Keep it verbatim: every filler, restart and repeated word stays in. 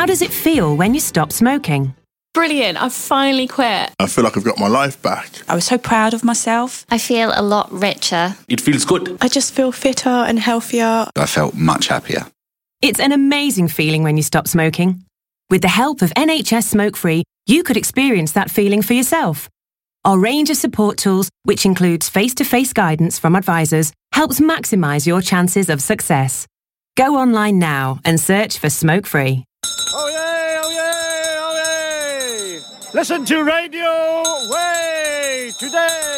does it feel when you stop smoking? Brilliant, I've finally quit. I feel like I've got my life back. I was so proud of myself. I feel a lot richer. It feels good. I just feel fitter and healthier. I felt much happier. It's an amazing feeling when you stop smoking. With the help of N H S Smoke Free, you could experience that feeling for yourself. Our range of support tools, which includes face-to-face guidance from advisors, helps maximise your chances of success. Go online now and search for Smoke Free. Oh yay, oh yay, oh yay! Listen to Radio Way today!